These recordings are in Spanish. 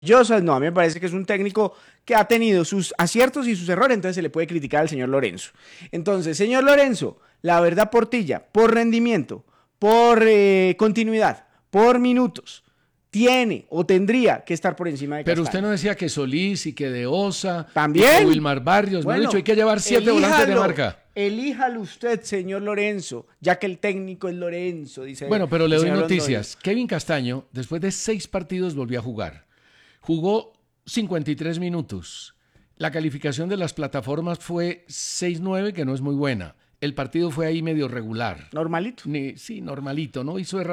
No, a mí me parece que es un técnico que ha tenido sus aciertos y sus errores, entonces se le puede criticar al señor Lorenzo. Entonces, señor Lorenzo, la verdad Portilla, por rendimiento, por continuidad, por minutos, tiene o tendría que estar por encima de Pero Castaño. usted no decía que Solís y que De Osa ¿También? y que Wilmar Barrios. Bueno, Me ha dicho, hay que llevar 7 volantes de marca. Elíjalo usted, señor Lorenzo, ya que el técnico es Lorenzo, dice. Bueno, pero le el doy señor noticias. Londoño. Kevin Castaño, después de 6 partidos, volvió a jugar. Jugó 53 minutos. La calificación de las plataformas fue 6-9, que no es muy buena. El partido fue ahí medio regular. Normalito. Sí, normalito.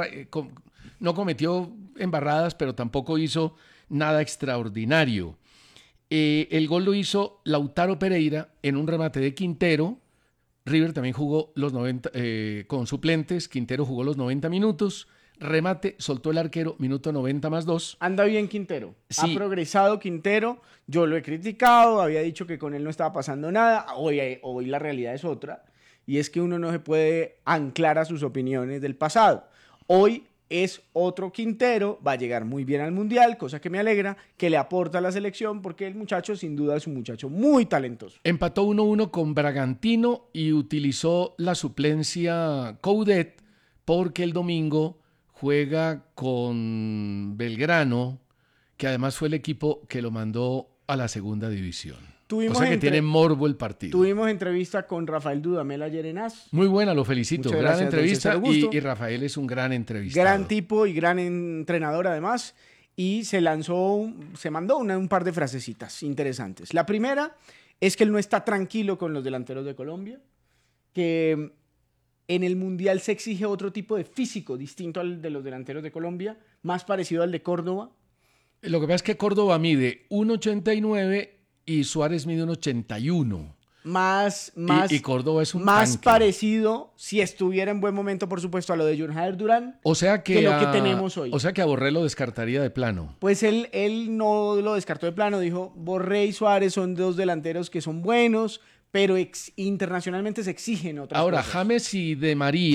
No cometió embarradas, pero tampoco hizo nada extraordinario. El gol lo hizo Lautaro Pereira en un remate de Quintero. River también jugó los 90 con suplentes. Quintero jugó los 90 minutos. Remate, soltó el arquero, minuto 90 más 2. Anda bien Quintero. Sí. Ha progresado Quintero. Yo lo he criticado, había dicho que con él no estaba pasando nada. Hoy la realidad es otra. Y es que uno no se puede anclar a sus opiniones del pasado. Hoy es otro Quintero, va a llegar muy bien al Mundial, cosa que me alegra, que le aporta a la selección, porque el muchacho sin duda es un muchacho muy talentoso. Empató 1-1 con Bragantino y utilizó la suplencia Coudet porque el domingo juega con Belgrano, que además fue el equipo que lo mandó a la segunda división. O sea que tiene morbo el partido. Tuvimos entrevista con Rafael Dudamel ayer en AS. Muy buena, lo felicito. Muchas gran gracias, entrevista y Rafael es un gran entrevistador. Gran tipo y gran entrenador además. Y se mandó un par de frasecitas interesantes. La primera es que él no está tranquilo con los delanteros de Colombia, que en el Mundial se exige otro tipo de físico distinto al de los delanteros de Colombia, más parecido al de Córdoba. Lo que pasa es que Córdoba mide 1,89 y Suárez mide 1,81. Y Córdoba es un más tanque. Parecido, si estuviera en buen momento, por supuesto, a lo de John Jader Durán, o sea que lo que tenemos hoy. O sea que a Borré lo descartaría de plano. Pues él no lo descartó de plano, dijo, Borré y Suárez son dos delanteros que son buenos, pero internacionalmente se exigen otras Ahora, cosas. James y Di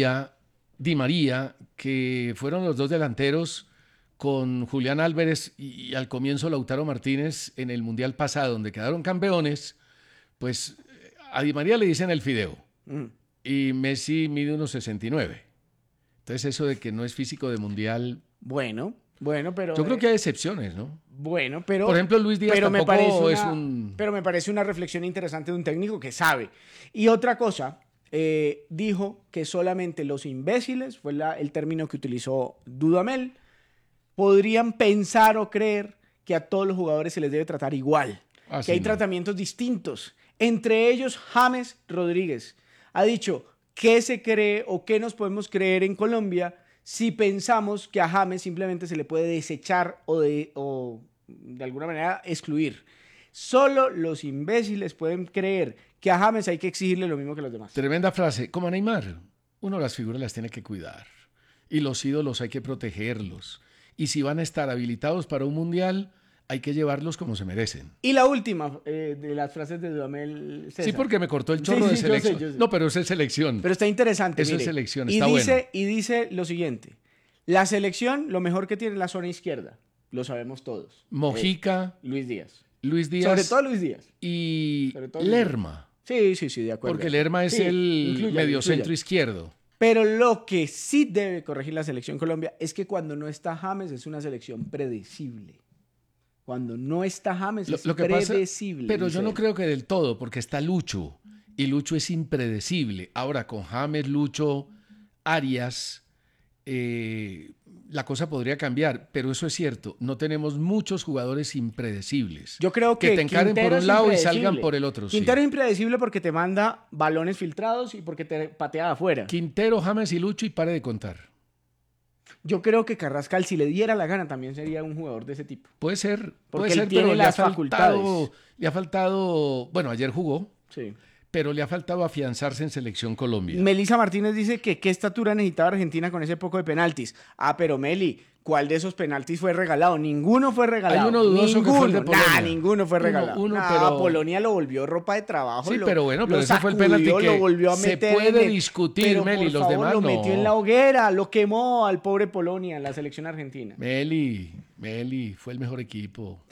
María, que fueron los dos delanteros con Julián Álvarez y al comienzo Lautaro Martínez en el Mundial pasado, donde quedaron campeones, pues a Di María le dicen el fideo y Messi mide 1,69. Entonces eso de que no es físico de Mundial... Bueno, pero... Yo creo que hay excepciones, ¿no? Bueno, pero... Por ejemplo, Luis Díaz tampoco es un... Pero me parece una reflexión interesante de un técnico que sabe. Y otra cosa, dijo que solamente los imbéciles, fue el término que utilizó Dudamel, podrían pensar o creer que a todos los jugadores se les debe tratar igual. Que hay tratamientos distintos. Entre ellos, James Rodríguez ha dicho, ¿qué se cree o qué nos podemos creer en Colombia si pensamos que a James simplemente se le puede desechar o de alguna manera excluir? Solo los imbéciles pueden creer que a James hay que exigirle lo mismo que a los demás. Tremenda frase. Como a Neymar, uno las figuras las tiene que cuidar y los ídolos hay que protegerlos. Y si van a estar habilitados para un mundial, hay que llevarlos como se merecen. Y la última de las frases de Dudamel, César. Sí, porque me cortó el chorro de selección. Yo sé. No, pero eso es selección. Pero está interesante. Eso mire. Es selección, está bueno. Y dice lo siguiente. La selección, lo mejor que tiene es la zona izquierda. Lo sabemos todos. Mojica. Luis Díaz. Sobre todo Luis Díaz. Y Lerma. Sí, de acuerdo. Porque Lerma es el mediocentro izquierdo. Pero lo que sí debe corregir la selección Colombia es que cuando no está James es una selección predecible. Cuando no está James es predecible. Pero yo no creo que del todo, porque está Lucho. Y Lucho es impredecible. Ahora, con James, Lucho, Arias, la cosa podría cambiar. Pero eso es cierto. No tenemos muchos jugadores impredecibles. Yo creo que te encaren por un lado y salgan por el otro. Quintero es impredecible porque te manda balones filtrados y porque te patea afuera. Quintero, James y Lucho y pare de contar. Yo creo que Carrascal, si le diera la gana, también sería un jugador de ese tipo. Puede ser, pero le ha faltado, bueno, ayer jugó, sí, pero le ha faltado afianzarse en Selección Colombia. Melissa Martínez dice que qué estatura necesitaba Argentina con ese poco de penaltis. Pero Meli, ¿cuál de esos penaltis fue regalado? Ninguno fue regalado. Hay uno dudoso que fue el de Polonia. Ninguno fue regalado. Pero Polonia lo volvió ropa de trabajo. Sí, pero ese fue el penalti que lo volvió a meter. Se puede discutir, Meli, los demás lo no. metió en la hoguera, lo quemó al pobre Polonia, la selección argentina. Meli, Meli fue el mejor equipo.